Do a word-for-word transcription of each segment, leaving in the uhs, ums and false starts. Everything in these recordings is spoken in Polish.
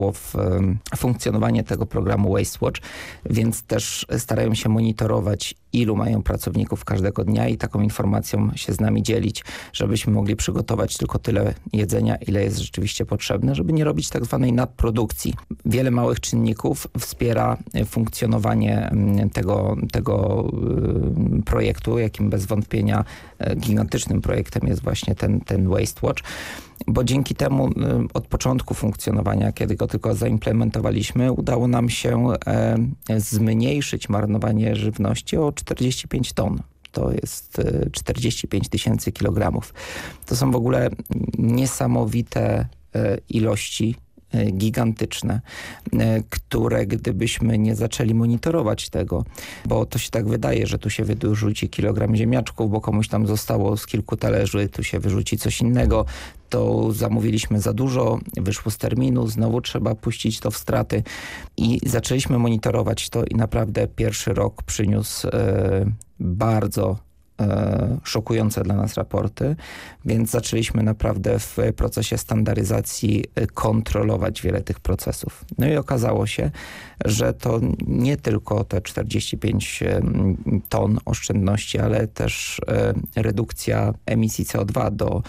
w funkcjonowanie tego programu Waste Watch, więc też starają się monitorować, ilu mają pracowników każdego dnia i taką informacją się z nami dzielić, żebyśmy mogli przygotować tylko tyle jedzenia, ile jest rzeczywiście potrzebne, żeby nie robić tak zwanej nadprodukcji. Wiele małych czynników wspiera funkcjonowanie tego, tego projektu, jakim bez wątpienia gigantycznym projektem jest właśnie ten, ten Waste Watch, bo dzięki temu od początku funkcjonowania, kiedy go tylko zaimplementowaliśmy, udało nam się zmniejszyć marnowanie żywności o czterdzieści pięć ton. To jest czterdzieści pięć tysięcy kilogramów. To są w ogóle niesamowite ilości, gigantyczne, które gdybyśmy nie zaczęli monitorować tego, bo to się tak wydaje, że tu się wyrzuci kilogram ziemniaczków, bo komuś tam zostało z kilku talerzy, tu się wyrzuci coś innego, to zamówiliśmy za dużo, wyszło z terminu, znowu trzeba puścić to w straty i zaczęliśmy monitorować to i naprawdę pierwszy rok przyniósł e, bardzo szokujące dla nas raporty, więc zaczęliśmy naprawdę w procesie standaryzacji kontrolować wiele tych procesów. No i okazało się, że to nie tylko te czterdzieści pięć ton oszczędności, ale też redukcja emisji C O dwa do,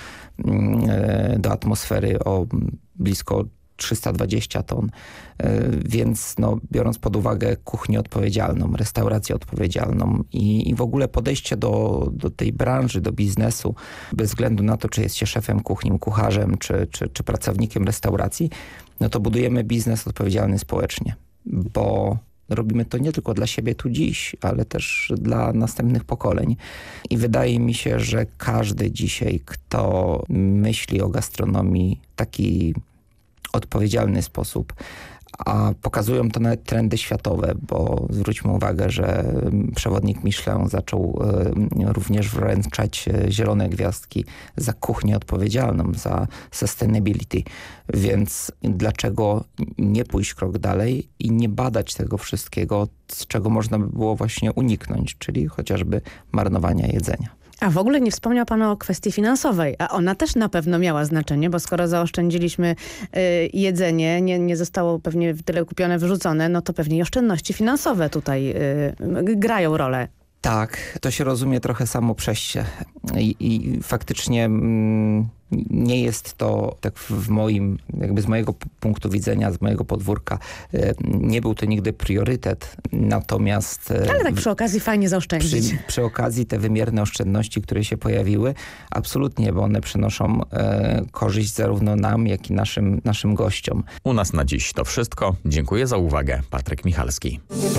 do atmosfery o blisko trzysta dwadzieścia ton, więc no, biorąc pod uwagę kuchnię odpowiedzialną, restaurację odpowiedzialną i, i w ogóle podejście do, do tej branży, do biznesu, bez względu na to, czy jest się szefem kuchni, kucharzem, czy, czy, czy pracownikiem restauracji, no to budujemy biznes odpowiedzialny społecznie, bo robimy to nie tylko dla siebie tu dziś, ale też dla następnych pokoleń. I wydaje mi się, że każdy dzisiaj, kto myśli o gastronomii w taki odpowiedzialny sposób, a pokazują to nawet trendy światowe, bo zwróćmy uwagę, że przewodnik Michelin zaczął również wręczać zielone gwiazdki za kuchnię odpowiedzialną, za sustainability. Więc dlaczego nie pójść krok dalej i nie badać tego wszystkiego, z czego można by było właśnie uniknąć, czyli chociażby marnowania jedzenia. A w ogóle nie wspomniał pan o kwestii finansowej, a ona też na pewno miała znaczenie, bo skoro zaoszczędziliśmy y, jedzenie, nie, nie zostało pewnie tyle kupione, wyrzucone, no to pewnie i oszczędności finansowe tutaj y, grają rolę. Tak, to się rozumie trochę samo przez się i, i faktycznie mm, nie jest to tak w moim, jakby z mojego punktu widzenia, z mojego podwórka, nie był to nigdy priorytet, natomiast... Ale tak przy okazji fajnie zaoszczędzić. Przy, przy okazji te wymierne oszczędności, które się pojawiły, absolutnie, bo one przynoszą e, korzyść zarówno nam, jak i naszym, naszym gościom. U nas na dziś to wszystko. Dziękuję za uwagę. Patryk Michalski.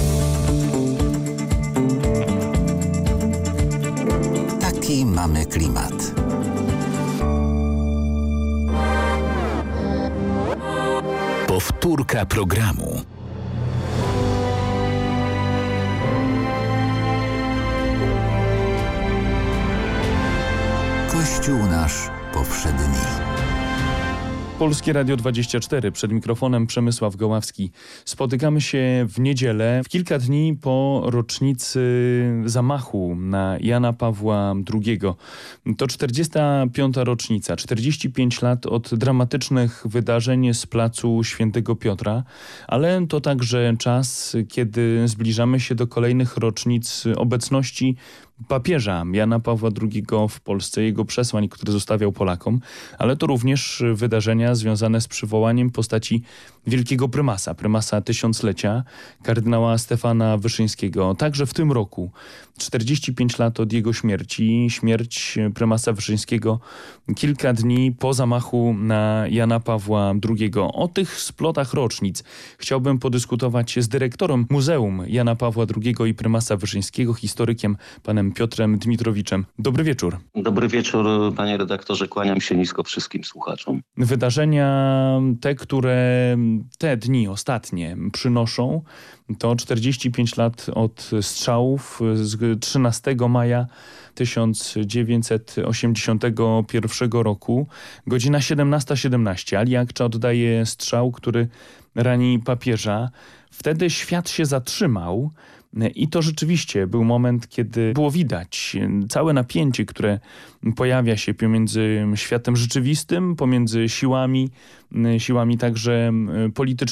Taki mamy klimat. Powtórka programu. Kościół nasz powszedni. Polskie Radio dwadzieścia cztery, przed mikrofonem Przemysław Goławski. Spotykamy się w niedzielę, w kilka dni po rocznicy zamachu na Jana Pawła drugiego. To czterdziesta piąta rocznica, czterdzieści pięć lat od dramatycznych wydarzeń z placu Świętego Piotra, ale to także czas, kiedy zbliżamy się do kolejnych rocznic obecności papieża Jana Pawła drugiego w Polsce, jego przesłań, które zostawiał Polakom, ale to również wydarzenia związane z przywołaniem postaci wielkiego prymasa, prymasa tysiąclecia, kardynała Stefana Wyszyńskiego. Także w tym roku, czterdzieści pięć lat od jego śmierci, śmierć prymasa Wyszyńskiego kilka dni po zamachu na Jana Pawła drugiego. O tych splotach rocznic chciałbym podyskutować z dyrektorem Muzeum Jana Pawła drugiego i prymasa Wyszyńskiego, historykiem panem Piotrem Dmitrowiczem. Dobry wieczór. Dobry wieczór, panie redaktorze. Kłaniam się nisko wszystkim słuchaczom. Wydarzenia te, które te dni ostatnie przynoszą, to czterdzieści pięć lat od strzałów z trzynastego maja tysiąc dziewięćset osiemdziesiątego pierwszego roku. Godzina siedemnasta siedemnaście. Ali Akcza oddaje strzał, który rani papieża. Wtedy świat się zatrzymał i to rzeczywiście był moment, kiedy było widać całe napięcie, które pojawia się pomiędzy światem rzeczywistym, pomiędzy siłami, siłami także politycznymi,